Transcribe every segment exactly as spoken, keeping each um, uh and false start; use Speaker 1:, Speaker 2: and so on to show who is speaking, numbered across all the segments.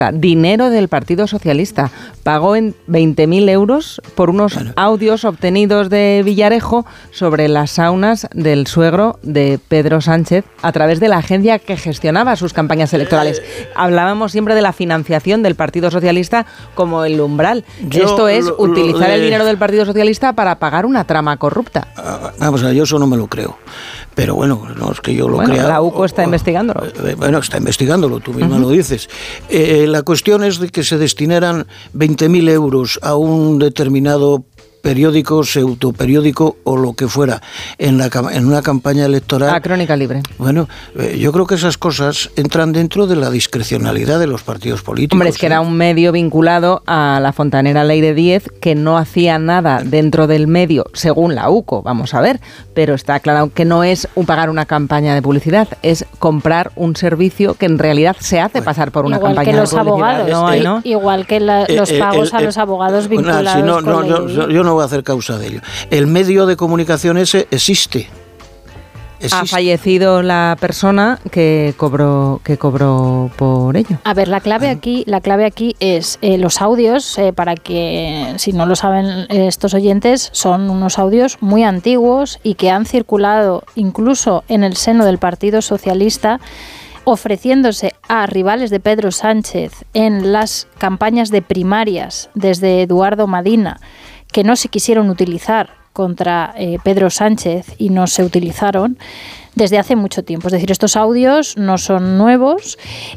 Speaker 1: dinero del Partido Socialista. Pagó en veinte mil euros por unos bueno. audios obtenidos de Villarejo sobre las saunas del suegro de Pedro Sánchez a través de la agencia que gestionaba sus campañas electorales. Hablábamos siempre de la financiación del Partido Socialista como el umbral. Yo, Esto es lo, utilizar lo de... el dinero del Partido Socialista para pagar una trama corrupta.
Speaker 2: Ah, vamos a ver, yo eso no me lo creo. Pero bueno, no es que yo lo
Speaker 1: bueno,
Speaker 2: crea.
Speaker 1: La U C O está o, investigándolo.
Speaker 2: Eh, bueno, está investigándolo, tú misma uh-huh. lo dices. Eh, la cuestión es de que se destinaran veinte mil euros a un determinado periódico, pseudoperiódico o lo que fuera, en, la, en una campaña electoral.
Speaker 1: A Crónica Libre.
Speaker 2: Bueno, eh, yo creo que esas cosas entran dentro de la discrecionalidad de los partidos políticos.
Speaker 1: Hombre, es que ¿eh? era un medio vinculado a la fontanera Leire Díez que no hacía nada dentro del medio, según la U C O, vamos a ver, pero está claro que no es un pagar una campaña de publicidad, es comprar un servicio que en realidad se hace bueno, pasar por una
Speaker 3: igual
Speaker 1: campaña
Speaker 3: que los
Speaker 1: de publicidad.
Speaker 3: Abogados,
Speaker 1: No,
Speaker 3: eh,
Speaker 1: ¿no?
Speaker 3: Igual que la, los pagos eh, eh, a los abogados vinculados
Speaker 2: no, si no,
Speaker 3: con
Speaker 2: no, yo, yo no voy a hacer causa de ello. El medio de comunicación ese existe.
Speaker 1: Existe. Ha fallecido la persona que cobró que cobró por ello.
Speaker 3: A ver, la clave aquí, la clave aquí es eh, los audios, eh, para que si no lo saben eh, estos oyentes, son unos audios muy antiguos y que han circulado incluso en el seno del Partido Socialista, ofreciéndose a rivales de Pedro Sánchez en las campañas de primarias desde Eduardo Madina, que no se quisieron utilizar contra eh, Pedro Sánchez y no se utilizaron desde hace mucho tiempo. Es decir, estos audios no son nuevos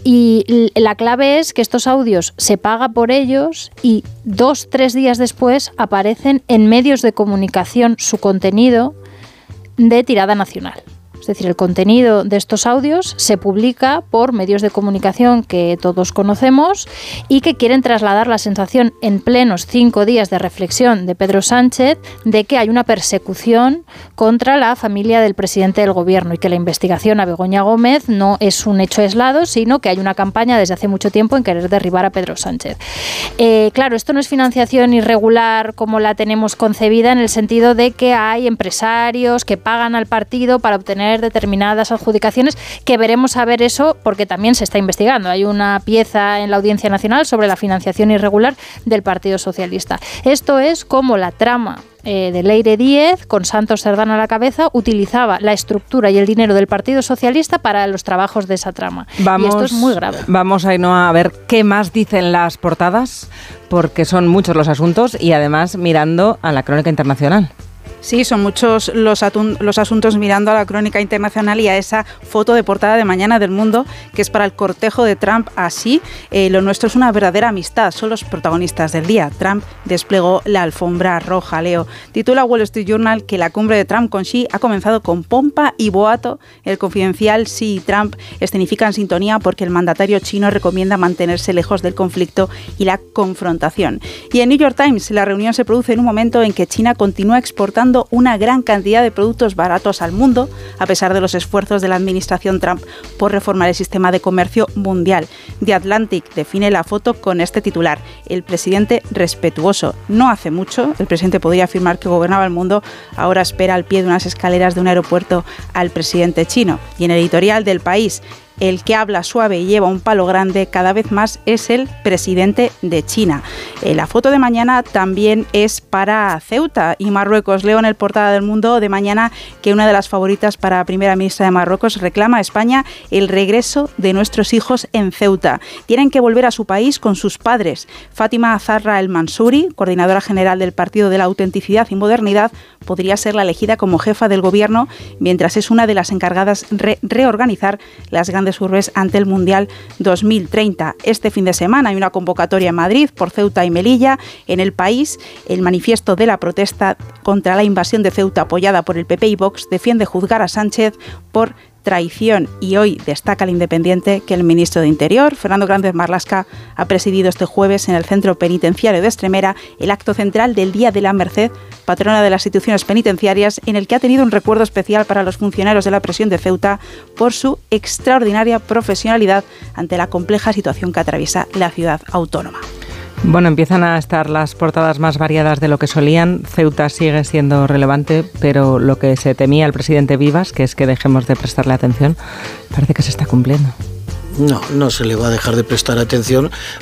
Speaker 3: y la clave es que estos audios se paga por ellos y dos, tres días después aparecen en medios de comunicación su contenido de tirada nacional. Es decir, el contenido de estos audios se publica por medios de comunicación que todos conocemos y que quieren trasladar la sensación en plenos cinco días de reflexión de Pedro Sánchez de que hay una persecución contra la familia del presidente del gobierno y que la investigación a Begoña Gómez no es un hecho aislado, sino que hay una campaña desde hace mucho tiempo en querer derribar a Pedro Sánchez. Eh, claro, esto no es financiación irregular como la tenemos concebida, en el sentido de que hay empresarios que pagan al partido para obtener determinadas adjudicaciones, que veremos a ver eso porque también se está investigando. Hay una pieza en la Audiencia Nacional sobre la financiación irregular del Partido Socialista. Esto es como la trama eh, de Leire Díez, con Santos Cerdán a la cabeza, utilizaba la estructura y el dinero del Partido Socialista para los trabajos de esa trama.
Speaker 1: Vamos,
Speaker 3: y esto es muy grave.
Speaker 1: Vamos, Ainhoa, a ver qué más dicen las portadas, porque son muchos los asuntos y además mirando a la crónica internacional.
Speaker 4: Sí, son muchos los, atun- los asuntos mirando a la crónica internacional y a esa foto de portada de Mañana del Mundo, que es para el cortejo de Trump. Así, eh, lo nuestro es una verdadera amistad, son los protagonistas del día. Trump desplegó la alfombra roja, Leo. Titula Wall Street Journal que la cumbre de Trump con Xi ha comenzado con pompa y boato. El confidencial Xi y Trump escenifican sintonía porque el mandatario chino recomienda mantenerse lejos del conflicto y la confrontación. Y en New York Times, la reunión se produce en un momento en que China continúa exportando una gran cantidad de productos baratos al mundo, a pesar de los esfuerzos de la administración Trump por reformar el sistema de comercio mundial. The Atlantic define la foto con este titular: el presidente respetuoso. No hace mucho, el presidente podría afirmar que gobernaba el mundo, ahora espera al pie de unas escaleras de un aeropuerto al presidente chino. Y en el editorial del País, el que habla suave y lleva un palo grande cada vez más es el presidente de China. Eh, la foto de mañana también es para Ceuta y Marruecos. Leo en el portada del Mundo de mañana que una de las favoritas para primera ministra de Marruecos reclama a España el regreso de nuestros hijos en Ceuta. Tienen que volver a su país con sus padres. Fátima Zarra El Mansouri, coordinadora general del Partido de la Autenticidad y Modernidad, podría ser la elegida como jefa del gobierno, mientras es una de las encargadas de re- reorganizar las grandes urbes ante el Mundial dos mil treinta. Este fin de semana hay una convocatoria en Madrid por Ceuta y Melilla. En El País, el manifiesto de la protesta contra la invasión de Ceuta, apoyada por el P P y Vox, defiende juzgar a Sánchez por traición. Y hoy destaca el Independiente que el ministro de Interior, Fernando Grande Marlaska, ha presidido este jueves en el Centro Penitenciario de Extremera el acto central del Día de la Merced, patrona de las instituciones penitenciarias, en el que ha tenido un recuerdo especial para los funcionarios de la prisión de Ceuta por su extraordinaria profesionalidad ante la compleja situación que atraviesa la ciudad autónoma.
Speaker 1: Bueno, empiezan a estar las portadas más variadas de lo que solían. Ceuta sigue siendo relevante, pero lo que se temía el presidente Vivas, que es que dejemos de prestarle atención, parece que se está cumpliendo.
Speaker 2: No, no se le va a dejar de prestar atención